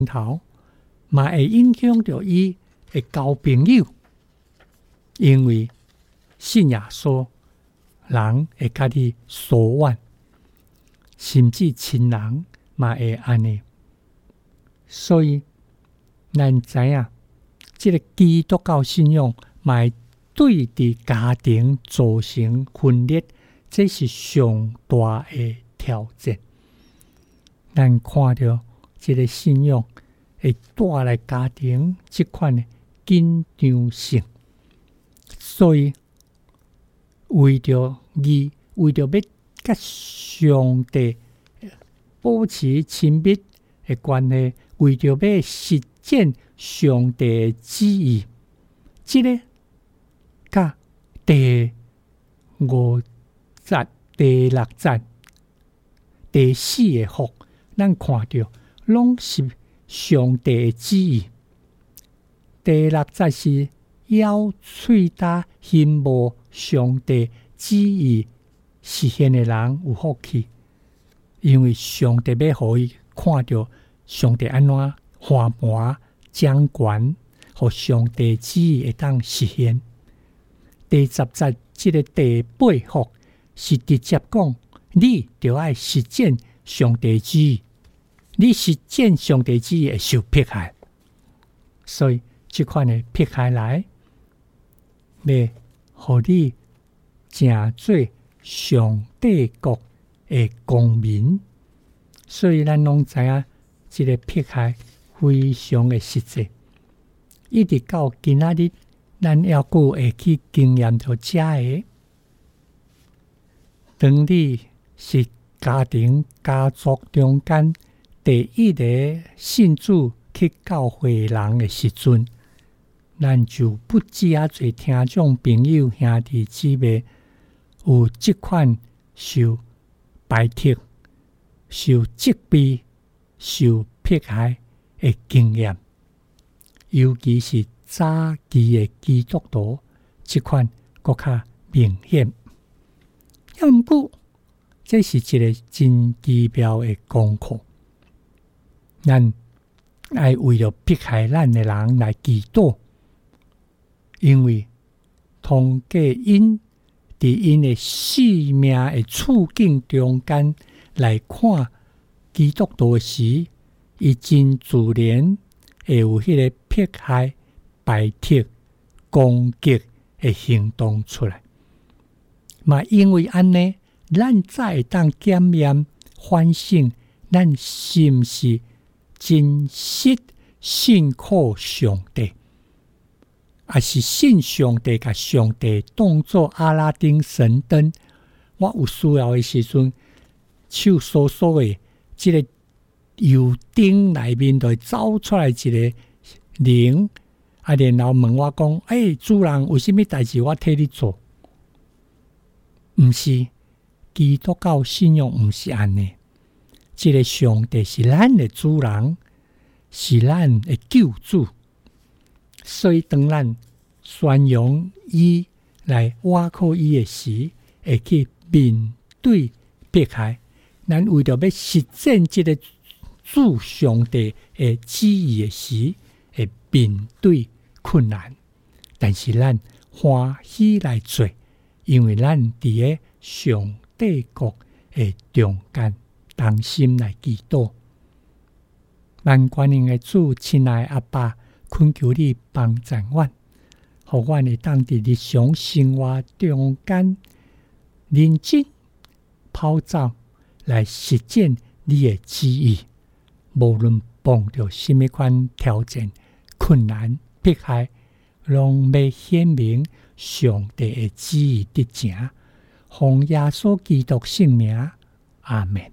头，嘛会影响到伊会交朋友，因为信耶稣人会甲你疏远，甚至亲人嘛会安尼。所以咱知影，这个基督教信仰嘛会对伫家庭造成分裂，这是上大的挑战。咱看到这个信仰会带来家庭这款的紧张性，所以为着要甲上帝保持亲密的关系，为着要实践上帝的旨意，这个甲第5节、第6节、第4个福，咱看到拢是上帝的旨意。第6节是咬喙焦羡慕上帝旨意实现的人有福气，因为上帝要互伊看到上帝安怎花盘掌权，互上帝旨意会当实现。第10节这个第8福是直接讲，你就要实践上帝旨意，你实践上帝旨意会受迫害，所以这款的迫害来，要互你成做上帝国的公民。所以咱拢知影，这个迫害非常的实际，一直到今仔日，咱还佫会去经验到这个。当你是家庭家族中间第一个信主去教会人的时阵，咱就不止啊侪听众朋友兄弟姊妹有这款受排斥、受责备、受迫害的经验，尤其是早期的基督徒，这款更较明显。要毋过，这是一个真奇妙的功课。咱爱为了迫害咱的人来祈祷，因为通过因伫因的生命的处境中间来看基督徒时，伊真自然会有迄个迫害、排斥、攻击的行动出来。嘛，因为安尼，咱才会当检验反省，咱是毋是真实信靠上帝，还是信上帝甲上帝当作阿拉丁神灯？我有需要的时阵，手缩缩的这个油灯内面就会走出来一个灵，然后问我讲：主人，有什么代志我替你做？毋是，基督教信仰毋是安尼。这个上帝是咱的主人，是咱的救主，所以当咱宣扬伊来倚靠伊的时，会去面对迫害。咱为着要实践这个主上帝的旨意的时，会面对困难，但是咱欢喜来做，因为咱伫个上帝国的中间，同心来祈祷。万军营的主，亲爱的阿爸，恳求你帮助阮，互阮会当伫日常生活中间认真跑走来实践你的旨意。无论碰到什么款挑战、困难、迫害，拢要显明上帝的旨意得成。奉耶稣基督圣名，阿们。